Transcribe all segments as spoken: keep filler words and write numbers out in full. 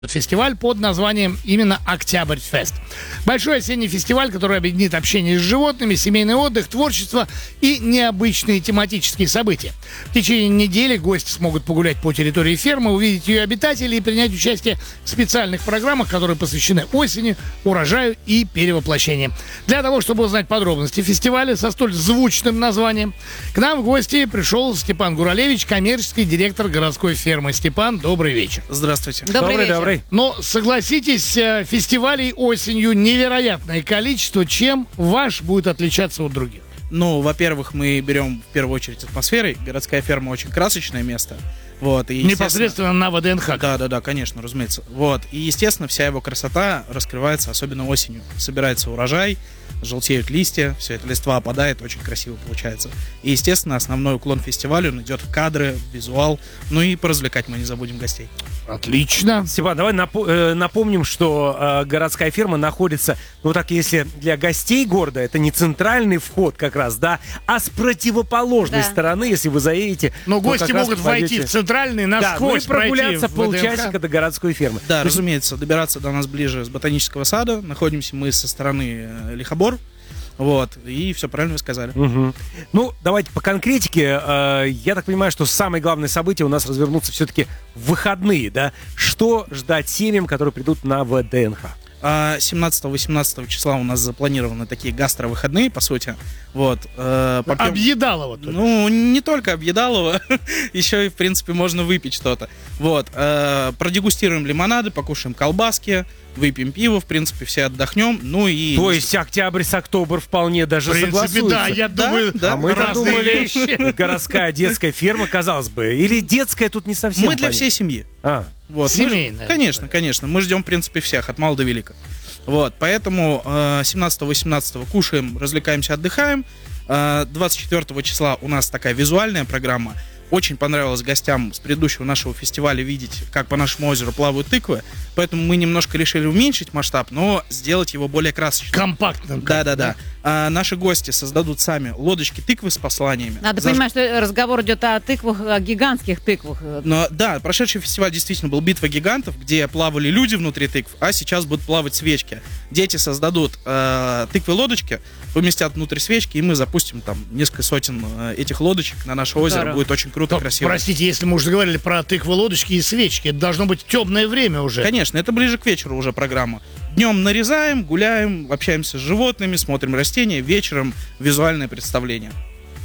Фестиваль под названием именно «Октябрьфест». Большой осенний фестиваль, который объединит общение с животными, семейный отдых, творчество и необычные тематические события. В течение недели гости смогут погулять по территории фермы, увидеть ее обитателей и принять участие в специальных программах, которые посвящены осени, урожаю и перевоплощению. Для того, чтобы узнать подробности фестиваля со столь звучным названием, к нам в гости пришел Степан Гуралевич, коммерческий директор городской фермы. Степан, добрый вечер. Здравствуйте. Добрый, добрый вечер. Но, согласитесь, фестивалей осенью невероятное количество. Чем ваш будет отличаться от других? Ну, во-первых, мы берем в первую очередь атмосферой. Городская ферма очень красочное место. Вот, и, непосредственно на ВДНХ. Да, да, да, конечно, разумеется. Вот. И, естественно, вся его красота раскрывается особенно осенью. Собирается урожай, желтеют листья, все это листва опадает, очень красиво получается. И, естественно, основной уклон фестиваля, он идет в кадры, в визуал. Ну и поразвлекать мы не забудем гостей. Отлично. Степан, давай напо- э, напомним, что э, городская ферма находится, ну так, если для гостей города, это не центральный вход как раз, да, а с противоположной Да. стороны, если вы заедете. Но то гости как раз могут попадете- войти в центральный, Да, ну и насквозь прогуляться пройти в полчасика ВДНХ. до городской фермы. Да, То есть- разумеется, добираться до нас ближе с ботанического сада. Находимся мы со стороны э, Лихобор. Вот, и все правильно вы сказали. Мгм. Ну, давайте по конкретике. Э, я так понимаю, что самое главное событие у нас развернутся все-таки в выходные, да? Что ждать семьям, которые придут на ВДНХ? А семнадцатого-восемнадцатого числа у нас запланированы такие гастровыходные, по сути. Вот. э, попьем- Объедалово. тут. Ну, не только объедалово, еще и, в принципе, можно выпить что-то. Вот. э, Продегустируем лимонады, покушаем колбаски, выпьем пиво, в принципе, все отдохнем. Ну и... То есть октябрь с октобр вполне даже В принципе, согласуются. да, я Да, думаю, да. А мы разные думали, вещи. городская детская ферма, казалось бы. Или детская тут не совсем. Мы для понятно. всей семьи. А, Вот. Мы ж- Семейная. Конечно, конечно. Мы ждем, в принципе, всех, от мала до велика. Вот, поэтому э, семнадцатого-восемнадцатого кушаем, развлекаемся, отдыхаем. Э, двадцать четвёртого числа у нас такая визуальная программа. Очень понравилось гостям с предыдущего нашего фестиваля видеть, как по нашему озеру плавают тыквы. Поэтому мы немножко решили уменьшить масштаб, но сделать его более красочным. Компактным. Да-да-да. А наши гости создадут сами лодочки тыквы с посланиями. Надо Заж- понимать, что разговор идет о тыквах, о гигантских тыквах. Но, да, прошедший фестиваль действительно был «Битва гигантов», где плавали люди внутри тыкв, а сейчас будут плавать свечки. Дети создадут э, тыквы-лодочки, поместят внутрь свечки, и мы запустим там несколько сотен э, этих лодочек на наше озеро. Здорово. Будет очень круто, Стоп, красиво. Простите, если мы уже говорили про тыквы, лодочки и свечки, это должно быть темное время уже. Конечно, это ближе к вечеру уже программа. Днем нарезаем, гуляем, общаемся с животными, смотрим растения, вечером визуальное представление.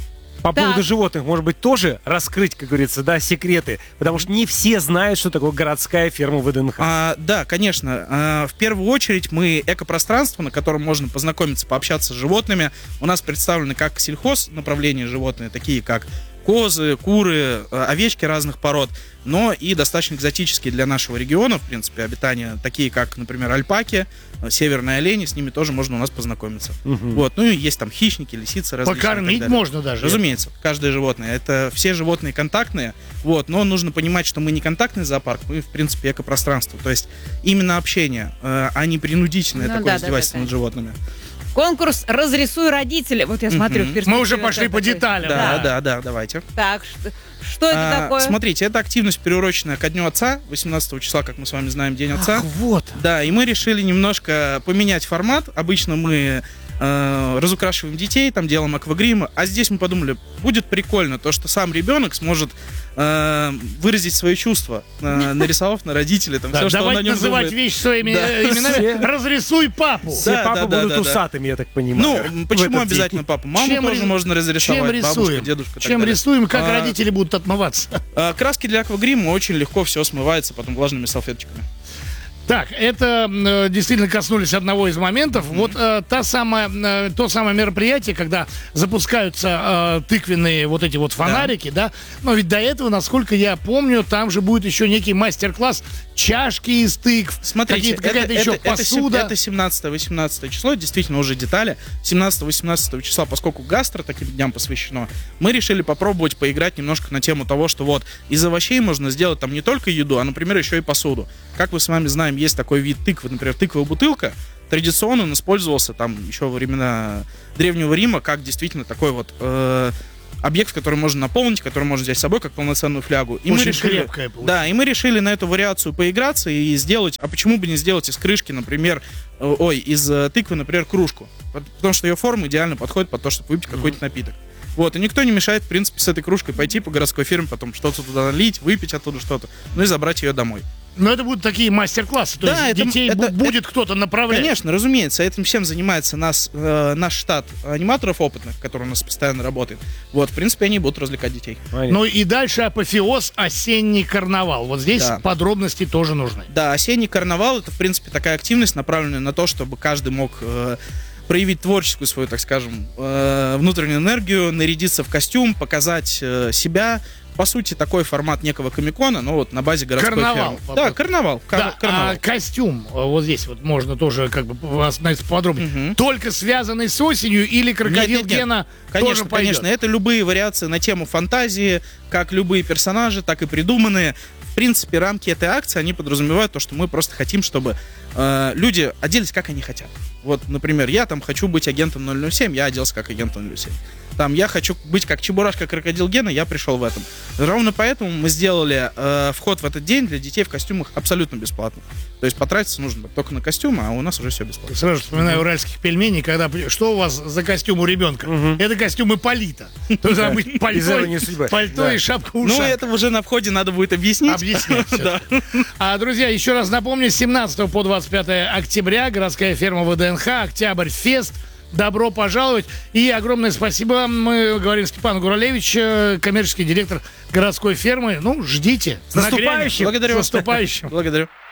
по Так. поводу животных, может быть, тоже раскрыть, как говорится, да, секреты. Потому что не все знают, что такое городская ферма ВДНХ. А, да, конечно. А, в первую очередь мы экопространство, на котором можно познакомиться, пообщаться с животными. У нас представлены как сельхоз направления животные, такие как козы, куры, э, овечки разных пород, но и достаточно экзотические для нашего региона, в принципе, обитания, такие как, например, альпаки, э, северные олени, с ними тоже можно у нас познакомиться. Мгм. Вот, ну и есть там хищники, лисицы различные. и так Покормить далее. можно даже. Разумеется, каждое животное. Это все животные контактные, вот, но нужно понимать, что мы не контактный зоопарк, мы, в принципе, экопространство. То есть именно общение, э, а не принудительное Ну такое да, да, издевательство да, над животными. Конкурс «Разрисуй родителей». Вот я смотрю Мгм. в перспективе. Мы уже вот пошли это по такой. деталям. Да, Да. да, да, давайте. Так, что, что это А, такое? Смотрите, это активность, приуроченная ко Дню Отца, восемнадцатого числа, как мы с вами знаем, День Отца. Ах, вот. Да, и мы решили немножко поменять формат. Обычно мы э, разукрашиваем детей, там делаем аквагрим, а здесь мы подумали, будет прикольно то, что сам ребенок сможет э, выразить свои чувства, э, нарисовав на родителей там Да, все, что он о давайте нем называть думает. вещи своими Да. э, именами. Все. Разрисуй папу. Все Да, папы да, да, будут да, да. усатыми, я так понимаю. Ну, в почему этот день. обязательно папу? Маму Чем тоже рис- можно Чем разрисовать, бабушку, рисуем? дедушку. и так Чем далее. рисуем, как А, родители будут отмываться? а, Краски для аквагрима очень легко все смывается потом влажными салфеточками. Так, это э, действительно коснулись одного из моментов. Вот э, та самая, э, то самое мероприятие, когда запускаются э, тыквенные вот эти вот фонарики, да. Но ведь до этого, насколько я помню, там же будет еще некий мастер-класс чашки из тыкв, Смотрите, какие-то- какая-то это, еще это, это сем- посуда. это семнадцатое-восемнадцатое число, действительно уже детали. семнадцатого-восемнадцатого числа, поскольку гастро таким дням посвящено, мы решили попробовать поиграть немножко на тему того, что вот из овощей можно сделать там не только еду, а, например, еще и посуду. Как мы с вами знаем, есть такой вид тыквы, например, тыквовая бутылка. Традиционно он использовался там еще во времена Древнего Рима как действительно такой вот э, объект, который можно наполнить, который можно взять с собой как полноценную флягу. И Очень мы решили, крепкая получается. да, и мы решили на эту вариацию поиграться и сделать, а почему бы не сделать из крышки, например, э, ой, из э, тыквы, например, кружку, потому что ее форма идеально подходит под то, чтобы выпить какой-то напиток. Вот, и никто не мешает, в принципе, с этой кружкой пойти по городской фирме, потом что-то туда налить, выпить оттуда что-то, ну и забрать ее домой. Но это будут такие мастер-классы, то Да, есть это- детей это- бу- будет кто-то направлять. Конечно, разумеется, этим всем занимается нас, э, наш штат аниматоров опытных, который у нас постоянно работает. Вот, в принципе, они будут развлекать детей. Понятно. Ну и дальше апофеоз осенний карнавал. Вот здесь Да. подробности тоже нужны. Да, осенний карнавал — это, в принципе, такая активность, направленная на то, чтобы каждый мог э, проявить творческую свою, так скажем, э, внутреннюю энергию, нарядиться в костюм, показать э, себя. По сути, такой формат некого комикона, но вот на базе городской Карнавал. фермы. Да, карнавал. кар- Да, карнавал. а костюм, э, вот здесь вот можно тоже как бы остановиться подробнее. Мгм. Только связанный с осенью или крокодил Нет, нет, нет. Гена Конечно, тоже пойдет? конечно, это любые вариации на тему фантазии, как любые персонажи, так и придуманные. В принципе, рамки этой акции, они подразумевают то, что мы просто хотим, чтобы э, люди оделись, как они хотят. Вот, например, я там хочу быть агентом ноль ноль семь, я оделся как агент ноль ноль семь. Там я хочу быть как Чебурашка, крокодил Гена, я пришел в этом. Ровно поэтому мы сделали э, вход в этот день для детей в костюмах абсолютно бесплатно. То есть потратиться нужно только на костюмы, а у нас уже все бесплатно. Сразу вспоминаю уральских пельменей, когда... Что у вас за костюм у ребенка? Мгм. Это костюм Ипполита. То есть, быть Из пальто, «Иронии судьбы». пальто Да. и шапка Ну, ушанка. это уже на входе надо будет объяснить. Объяснять всё. Да. А, друзья, еще раз напомню, с семнадцатого по двадцать пятое октября городская ферма ВДНХ, Октябрь Фест. Добро пожаловать. И огромное спасибо. Мы говорим Степан Гуралевич, э, коммерческий директор городской фермы. Ну, ждите. С наступающим! Нагрянет. Благодарю С вас. наступающим. Благодарю.